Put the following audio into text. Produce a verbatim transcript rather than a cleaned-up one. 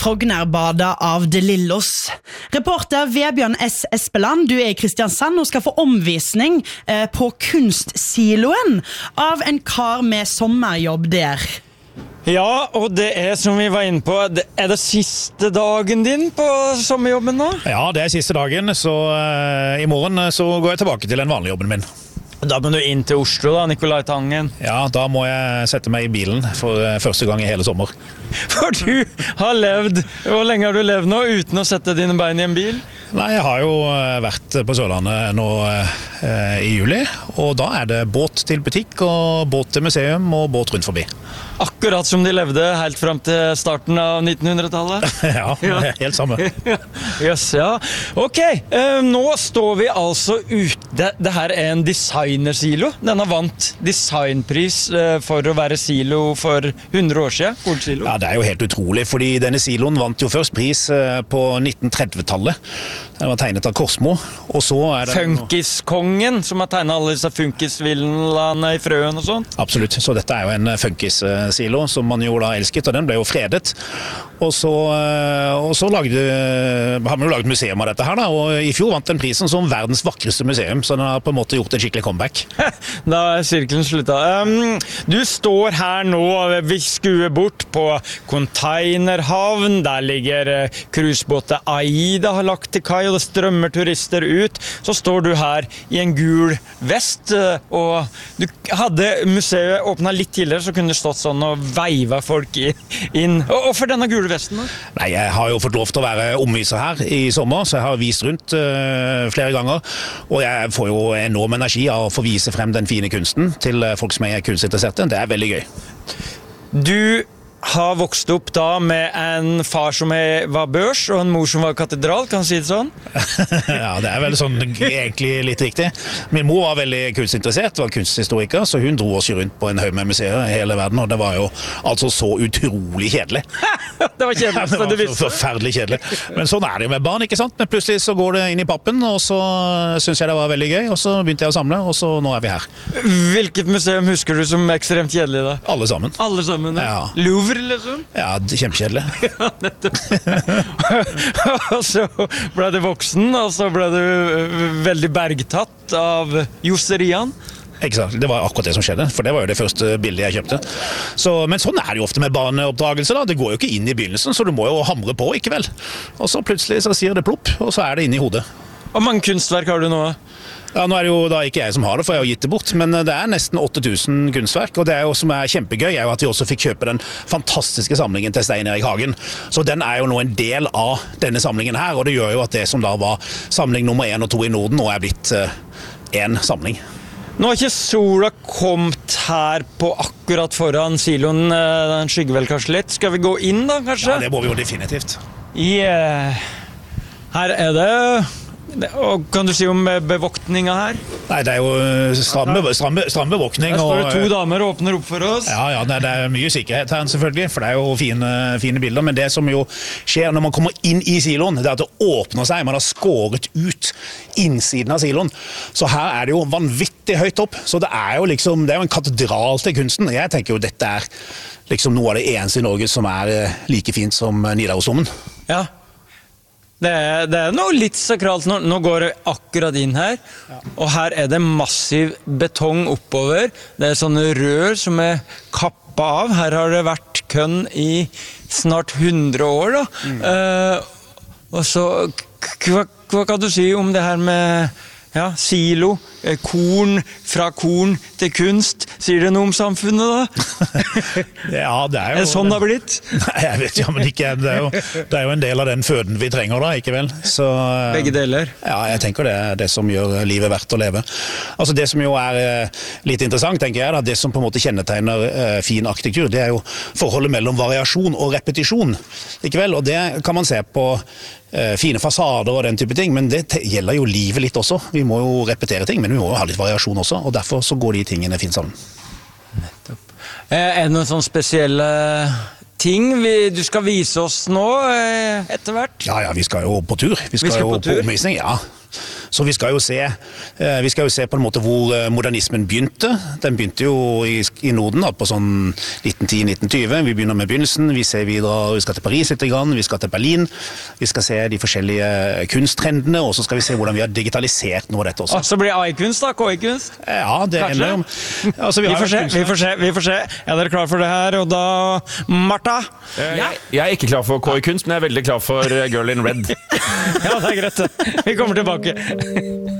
Frognerbadet av De Lillos. Reporter Vebjørn S. Espeland, du er i Kristiansand og skal få omvisning eh, på Kunstsiloen av en kar med sommerjobb der. Ja, og det er som vi var inne på, det er det siste dagen din på sommerjobben nå? Ja, det er siste dagen, så uh, i morgen så går jeg tilbake til den vanlige jobben min. Da må du inn til Oslo da, Nikolai Tangen. Ja, da må jeg sette meg i bilen for uh, første gang i hele sommer. For du har levd, hvor lenge har du levd nå uten å sette dine bein i en bil? Nei, jeg har jo vært på Sørlandet nå uh, i juli, og da er det båt til butikk og båt til museum og båt rundt forbi. Akkurat som de levde helt frem til starten av nittenhundretallet? Ja, ja, helt samme. Yes, ja. Ok, uh, nå står vi altså ute. Det, det her er en designersilo. Den har vant designpris uh, for å være silo for hundre år siden. Kornsilo. Ja, det er jo helt utrolig, fordi denne siloen vant jo først pris uh, på nitten-trettitallet. Den var tegnet av Korsmo, og så er det... Funkiskongen, som har tegnet alle disse funkisvillene i frøen og sånt. Absolutt, så dette er jo en funkissilo som man jo da elsket, og den ble jo fredet. Og så, og så lagde, har man jo laget museum av dette her da, og i fjor vant den prisen som verdens vakreste museum, så den har på en måte gjort en skikkelig comeback. Da er sirkelen sluttet. Um, du står her nå, vi skuer bort på Containerhavn, der ligger cruisebåtet Aida har lagt til kai, og det strømmer turister ut. Så står du her i en gul vest, og du hadde museet åpnet litt tidligere, så kunne du stått sånn og veiva folk inn. Og for denne gule vesten da? Nei, jeg har jo fått lov til å være omviser her i sommer, så jeg har vist rundt uh, flere ganger, og jeg får jo enorm energi av å få vise frem den fine kunsten til folk som er kunstinteresserte. Det er veldig gøy. Du har vokst opp da med en far som er, var børs og en mor som var katedral, kan du si det sånn? Ja, det er vel sånn egentlig litt riktig. Min mor var veldig kunstinteressert, var kunsthistoriker, så hun dro oss rundt på en haug med museer i hele verden, og det var jo altså så utrolig kjedelig. Det var kjedelig, det var så forferdelig kjedelig. Men sånn er det med barn, ikke sant? Men plutselig så går det inn i pappen, og så synes jeg det var veldig gøy, og så begynte jeg å samle, og så nå er vi her. Hvilket museum husker du som ekstremt kjedelig da? Alle sammen. Alle sammen, ja. Louvre, liksom? Ja, kjempekjedelig. Ja, nettopp. Og så ble du voksen, og så ble du veldig bergtatt av Josserian. Exakt, det var akkurat det som skjedde, for det var jo det første bildet jeg kjøpte. Så, men sånn er det jo ofte med barneoppdragelse da, det går jo ikke inn i begynnelsen, så du må jo hamre på, ikke vel? Og så plutselig så sier det plopp, og så er det inne i hodet. Hvor mange kunstverk har du nå? Ja, nå er det jo da ikke jeg som har det, for jeg har gitt det bort, men det er nesten åtte tusen kunstverk, og det er jo som er kjempegøy, er jo at vi også fikk kjøpe den fantastiske samlingen til Stein Erik Hagen. Så den er jo nå en del av denne samlingen her, og det gjør jo at det som da var samling nummer én og to i Norden, nå er blitt uh, en samling. Nå har ikke sola kommet her på akkurat foran siloen, den skygger vel kanskje litt. Skal vi gå inn da, kanskje? Ja, det må vi jo definitivt. Yeah. Her er det... Og kan du si om bevoktninga her? Nei, det er jo stram, stram, stram bevoktning. Her står det to damer og åpner opp for oss. Ja, ja, det er mye sikkerhet her selvfølgelig, for det er jo fine, fine bilder, men det som jo skjer når man kommer inn i siloen, det er at det åpner seg, man har skåret ut innsiden av siloen. Så her er det jo vanvittig høyt opp, så det er jo liksom, det er jo en katedral til kunsten. Jeg tenker jo dette er liksom noe av det eneste i Norge som er like fint som Nidarosdomen. Ja. Det er, det er noe litt sakralt. Nå, nå går det akkurat inn her, ja. Og her er det massiv betong oppover. Det er sånne rør som er kappet av. Her har det vært kønn i snart hundre år. Da. Mm. Uh, og så, hva, hva kan du si om det her med ja, silo, korn, fra korn til kunst? Sier det noe om samfunnet da? Ja, det er jo... Er det sånn det har blitt? Nei, jeg vet jo, men ikke. Det er jo, det er jo en del av den føden vi trenger da, ikke vel? Så, begge deler? Ja, jeg tenker det er det som gjør livet verdt å leve. Altså det som jo er litt interessant, tenker jeg da, det som på en måte kjennetegner uh, fin arkitektur, det er jo forholdet mellom variasjon og repetisjon, ikke vel? Og det kan man se på uh, fine fasader og den type ting, men det gjelder jo livet litt også. Vi må jo repetere ting, men vi må jo ha litt variasjon også, og derfor så går de tingene fint sammen. Nettopp. Er det noen sånne spesielle ting vi, du skal vise oss nå etter hvert? Ja, ja, vi skal jo på tur. Vi skal, vi skal jo på, på omvisning, ja. Så vi skal jo se, vi skal jo se på en måte hvor modernismen begynte. Den begynte jo i, i Norden da, på sånn nitten ti nitten tjue. Vi begynner med begynnelsen, vi ser videre, vi skal til Paris litt grann, vi skal til Berlin, vi skal se de forskjellige kunsttrendene, og så skal vi se hvordan vi har digitalisert noe av dette også. Og så blir det AI-kunst da, K I-kunst? Ja, det Kanskje? ender om. Altså, vi, vi, får se, vi får se, vi får se. Er dere klar for det her? Og da, Martha? Ja. Jeg er ikke klar for K I-kunst, men jeg er veldig klar for Girl in Red. Ja, det er greit. Vi kommer tilbake.